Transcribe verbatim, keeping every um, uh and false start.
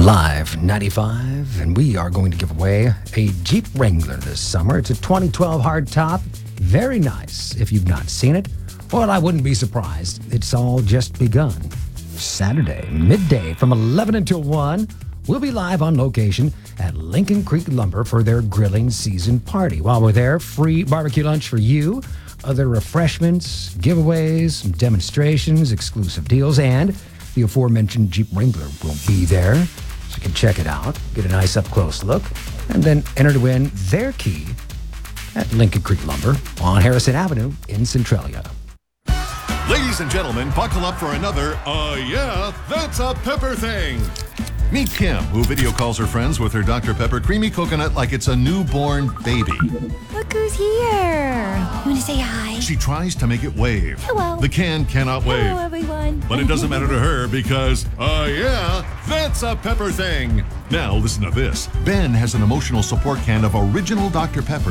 Live ninety-five, and we are going to give away a Jeep Wrangler this summer. It's a twenty twelve hardtop. Very nice. If you've not seen it, well, I wouldn't be surprised. It's all just begun. Saturday, midday from eleven until one, we'll be live on location at Lincoln Creek Lumber for their grilling season party. While we're there, free barbecue lunch for you, other refreshments, giveaways, demonstrations, exclusive deals, and the aforementioned Jeep Wrangler will be there. So you can check it out, get a nice up-close look, and then enter to win their key at Lincoln Creek Lumber on Harrison Avenue in Centralia. Ladies and gentlemen, buckle up for another, uh, yeah, that's a pepper thing. Meet Kim, who video calls her friends with her Doctor Pepper Creamy Coconut like it's a newborn baby. Look who's here. You want to say hi? She tries to make it wave. Hello. The can cannot wave. Hello, everyone. But it doesn't matter to her because, uh, yeah, that's a pepper thing. Now listen to this. Ben has an emotional support can of original Doctor Pepper.